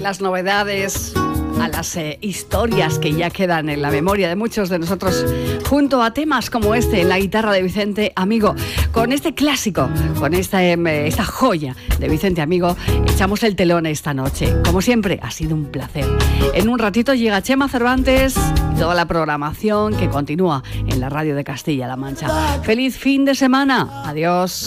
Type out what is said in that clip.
las novedades, a las historias que ya quedan en la memoria de muchos de nosotros, junto a temas como este, en la guitarra de Vicente Amigo. Con este clásico, con esta joya de Vicente Amigo, echamos el telón esta noche. Como siempre, ha sido un placer. En un ratito llega Chema Cervantes y toda la programación que continúa en la radio de Castilla-La Mancha. ¡Feliz fin de semana! Adiós.